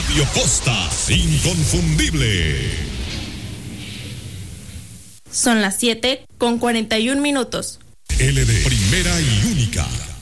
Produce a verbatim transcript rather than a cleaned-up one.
Radio Costa, inconfundible. Son las siete con cuarenta y un minutos. L D, primera y única.